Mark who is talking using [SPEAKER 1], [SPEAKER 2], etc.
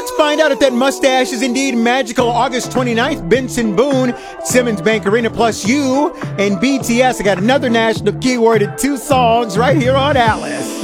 [SPEAKER 1] let's find out if that mustache is indeed magical. August 29th, Benson Boone, Simmons Bank Arena, plus you and BTS. I got another national keyword and 2 songs right here on Alice.